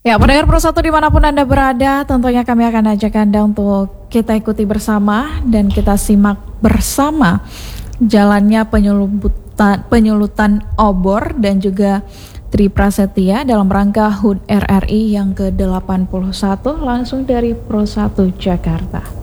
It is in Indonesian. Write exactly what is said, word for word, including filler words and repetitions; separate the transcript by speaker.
Speaker 1: Ya, pendengar Pro satu dimanapun Anda berada, tentunya kami akan ajak Anda untuk kita ikuti bersama dan kita simak bersama jalannya penyulutan, penyulutan obor dan juga Tri Prasetya dalam rangka H U D R R I yang ke delapan puluh satu langsung dari Pro satu Jakarta.